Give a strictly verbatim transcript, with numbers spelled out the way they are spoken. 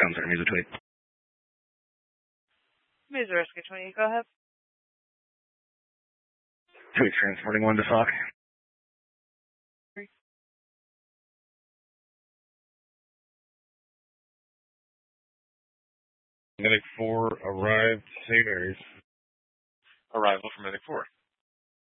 seven center, Mesa twenty. Mesa Rescue twenty, go ahead. Two transporting one to F O C. Medic four arrived, Saint Mary's. Arrival for Medic four.